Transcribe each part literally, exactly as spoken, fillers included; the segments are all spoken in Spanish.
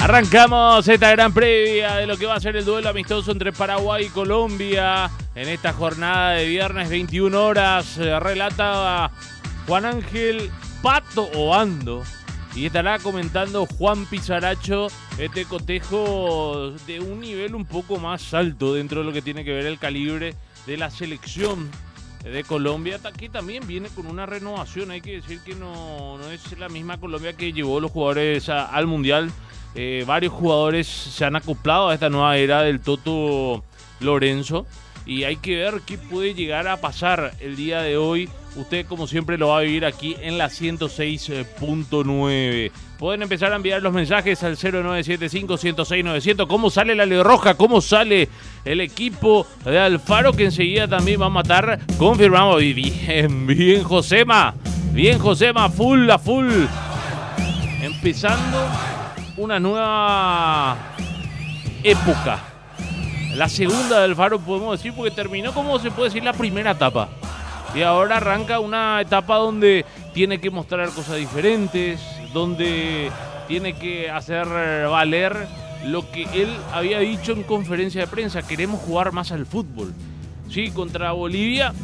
Arrancamos esta gran previa de lo que va a ser el duelo amistoso entre Paraguay y Colombia en esta jornada de viernes, veintiuna horas. Relata Juan Ángel Pato Obando y estará comentando Juan Pizaracho este cotejo de un nivel un poco más alto dentro de lo que tiene que ver el calibre de la selección de Colombia, que también viene con una renovación. Hay que decir que no, no es la misma Colombia que llevó los jugadores a, al Mundial. Eh, varios jugadores se han acoplado a esta nueva era del Toto Lorenzo y hay que ver qué puede llegar a pasar el día de hoy. Usted, como siempre, lo va a vivir aquí en la ciento seis punto nueve. Pueden empezar a enviar los mensajes al cero nueve siete cinco, ciento seis, novecientos. ¿Cómo sale la Leo Roja? ¿Cómo sale el equipo de Alfaro? Que enseguida también va a matar. Confirmamos. Bien, bien, Josema. Bien, Josema. Full, a full. Empezando una nueva época. La segunda del Alfaro, podemos decir, porque terminó, como se puede decir, la primera etapa. Y ahora arranca una etapa donde tiene que mostrar cosas diferentes, donde tiene que hacer valer lo que él había dicho en conferencia de prensa. Queremos jugar más al fútbol. Sí, contra Bolivia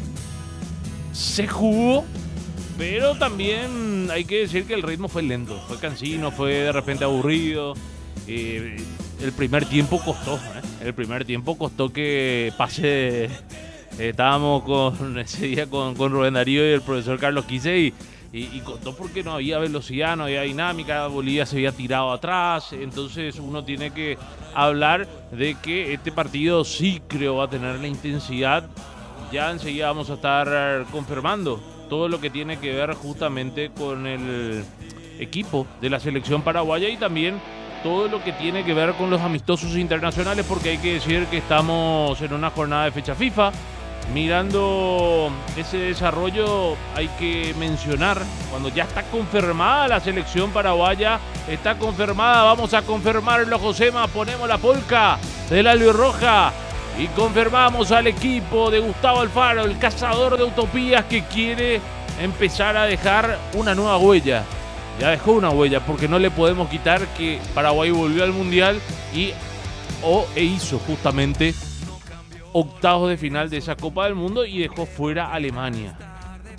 se jugó, pero también hay que decir que el ritmo fue lento. Fue cansino, fue de repente aburrido. Eh, el primer tiempo costó, ¿eh? El primer tiempo costó que pase... Estábamos con ese día con, con Rubén Darío y el profesor Carlos Quise y, y, y contó porque no había velocidad, no había dinámica, Bolivia se había tirado atrás. Entonces uno tiene que hablar de que este partido sí creo va a tener la intensidad. Ya enseguida vamos a estar confirmando todo lo que tiene que ver justamente con el equipo de la selección paraguaya y también todo lo que tiene que ver con los amistosos internacionales, porque hay que decir que estamos en una jornada de fecha FIFA. Mirando ese desarrollo, hay que mencionar, cuando ya está confirmada la selección paraguaya, está confirmada, vamos a confirmarlo, Josema, ponemos la polca del albirroja y confirmamos al equipo de Gustavo Alfaro, el cazador de utopías que quiere empezar a dejar una nueva huella. Ya dejó una huella, porque no le podemos quitar que Paraguay volvió al Mundial y o, e hizo justamente octavos de final de esa Copa del Mundo y dejó fuera a Alemania.